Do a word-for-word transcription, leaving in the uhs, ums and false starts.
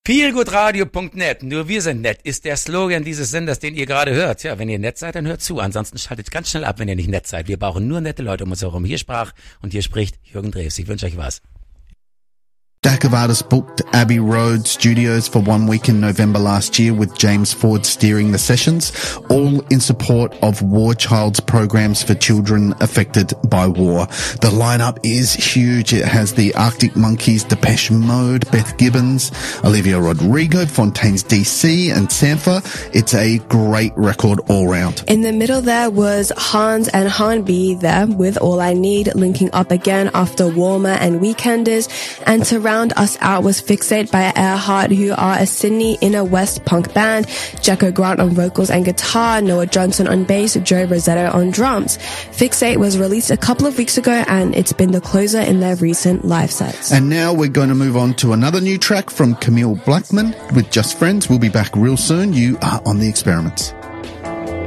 feelgoodradio punkt net, nur wir sind nett, ist der Slogan dieses Senders, den ihr gerade hört. Ja, wenn ihr nett seid, dann hört zu. Ansonsten schaltet ganz schnell ab, wenn ihr nicht nett seid. Wir brauchen nur nette Leute um uns herum. Hier sprach und hier spricht Jürgen Drews. Ich wünsche euch was. Stack of artists booked Abbey Road Studios for one week in November last year with James Ford steering the sessions, all in support of War Child's programs for children affected by war. The lineup is huge. It has the Arctic Monkeys, Depeche Mode, Beth Gibbons, Olivia Rodrigo, Fontaines D C and Sampha. It's a great record all round. In the middle there was Hans and Hanby there with All I Need, linking up again after Warmer and Weekenders, and to round us out was Fixate by Earhart, who are a Sydney inner west punk band. Jacko Grant on vocals and guitar, Noah Johnson on bass, Joe Rosetto on drums. Fixate was released a couple of weeks ago and it's been the closer in their recent live sets. And now we're going to move on to another new track from Camille Blackman with Just Friends. We'll be back real soon. You are on The Experiments.